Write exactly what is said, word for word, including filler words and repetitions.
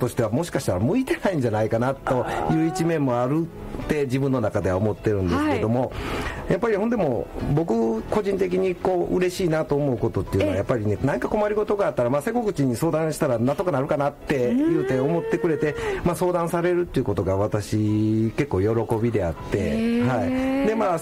としてはもしかしたら向いてないんじゃないかなという一面もあるって自分の中では思ってるんですけども、はい、やっぱりほんでも僕個人的にこう嬉しいなと思うことっていうのはやっぱりね、何か困りごとがあったら、まあ、瀬古口に相談したらなんとかなるかなって言うて思ってくれて、まあ、相談されるっていうことが私結構喜びであって、はい、でまあ